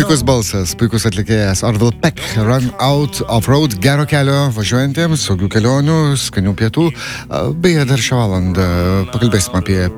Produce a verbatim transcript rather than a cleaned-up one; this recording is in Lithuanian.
Puikus balsas, puikus atlikėjas Orville Peck, Run Out of Road, gero kelio važiuojantiems, saugių kelionių, skanių pietų. Beje, dar šią valandą pakalbėsim apie